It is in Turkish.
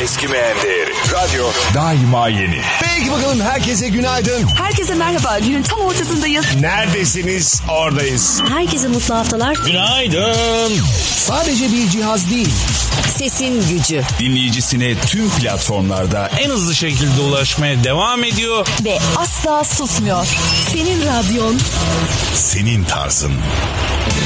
eskimeyen değeri. Radyo daima yeni. Peki bakalım, herkese günaydın. Herkese merhaba. Günün tam ortasındayız. Neredesiniz? Oradayız. Herkese mutlu haftalar. Günaydın. Sadece bir cihaz değil, Sesin gücü. Dinleyicisine tüm platformlarda en hızlı şekilde ulaşmaya devam ediyor. Ve asla susmuyor. Senin radyon. Senin tarzın.